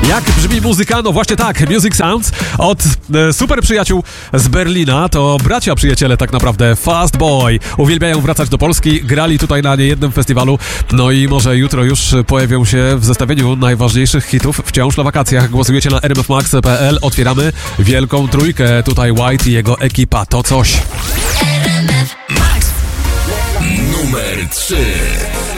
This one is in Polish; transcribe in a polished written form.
Jak brzmi muzyka? No właśnie tak, Music Sounds od super przyjaciół z Berlina. To bracia przyjaciele tak naprawdę, Fast Boy. Uwielbiają wracać do Polski, grali tutaj na niejednym festiwalu. No i może jutro już pojawią się w zestawieniu najważniejszych hitów wciąż na wakacjach. Głosujecie na rmfmax.pl. Otwieramy wielką trójkę. Tutaj White i jego ekipa. To coś. RMF Max numer 3.